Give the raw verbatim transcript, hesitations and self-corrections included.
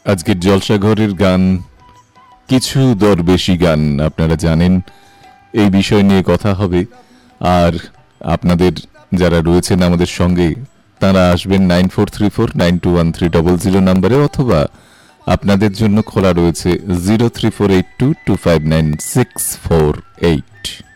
আজকের জলসাঘরের গান কিছু দরবেশি গান আপনারা জানেন, এই বিষয় নিয়ে কথা হবে। আর আপনাদের যারা রয়েছেন আমাদের সঙ্গে তারা আসবেন nine four three four nine two one three double zero নাম্বারে, অথবা আপনাদের জন্য খোলা রয়েছে zero three four eight two two five nine six four eight.